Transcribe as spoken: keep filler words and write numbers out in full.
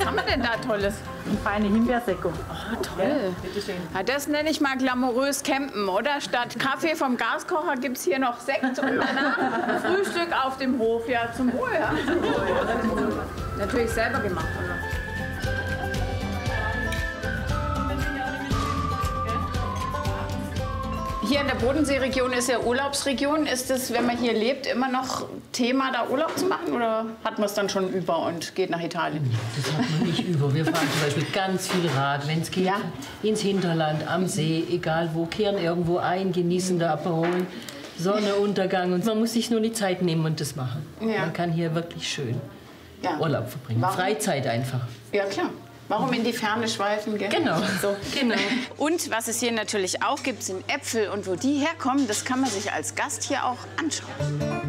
Was haben wir denn da Tolles? Eine feine Himbeersekko. Oh, toll. Bitteschön. Ja, das nenne ich mal glamourös campen, oder? Statt Kaffee vom Gaskocher gibt es hier noch Sekt und danach Frühstück auf dem Hof. Ja, zum Wohl. Ja. Natürlich selber gemacht, oder? Hier in der Bodenseeregion ist ja Urlaubsregion. Ist es, wenn man hier lebt, immer noch Thema, da Urlaub zu machen? Oder hat man es dann schon über und geht nach Italien? Das hat man nicht über. Wir fahren zum Beispiel ganz viel Rad, wenn es geht, Ja. ins Hinterland, am See, egal wo, kehren irgendwo ein, genießen der Aperol, Sonnenuntergang. Und man muss sich nur die Zeit nehmen und das machen. Ja. Man kann hier wirklich schön Ja. Urlaub verbringen. Warum? Freizeit einfach. Ja, klar. Warum in die Ferne schweifen, gell? Genau. So. Genau. Und was es hier natürlich auch gibt, sind Äpfel. Und wo die herkommen, das kann man sich als Gast hier auch anschauen.